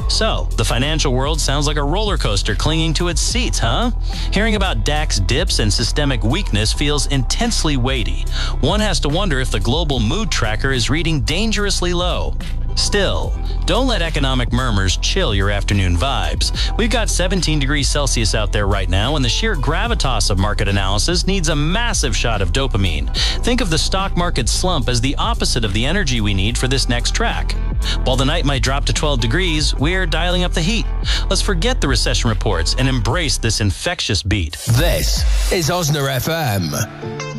So, the financial world sounds like a roller coaster clinging to its seats, huh? Hearing about DAX dips and systemic weakness feels intensely weighty. One has to wonder if the global mood tracker is reading dangerously low. Still, don't let economic murmurs chill your afternoon vibes. We've got 17 degrees Celsius out there right now, and the sheer gravitas of market analysis needs a massive shot of dopamine. Think of the stock market slump as the opposite of the energy we need for this next track. While the night might drop to 12 degrees, we're dialing up the heat. Let's forget the recession reports and embrace this infectious beat. This is Osna FM.